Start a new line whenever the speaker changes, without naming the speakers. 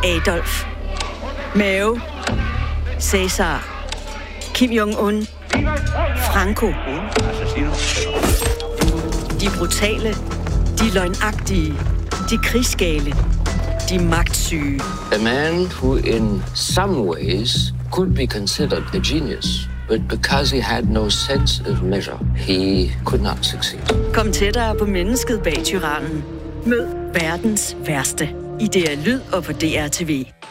Adolf, Mao, Cæsar, Kim Jong-un, Franco. De brutale, de løgnagtige, de krigsgale, de magtsyge.
A man who in some ways could be considered a genius, but because he had no sense of measure, he could not succeed.
Kom tættere på mennesket bag tyrannen. Mød verdens værste i DR Lyd og på DR TV.